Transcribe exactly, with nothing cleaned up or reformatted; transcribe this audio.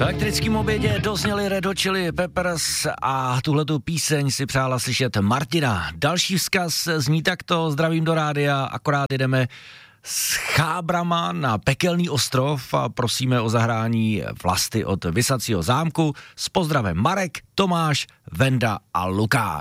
elektrickém obědě dozněli Red Hot Chili Peppers a tuhletu píseň si přála slyšet Martina. Další vzkaz zní takto: zdravím do rádia, akorát jedeme s chábrama na Pekelný ostrov a prosíme o zahrání Vlasty od Vysacího zámku. S pozdravem Marek, Tomáš, Venda a Lukáš.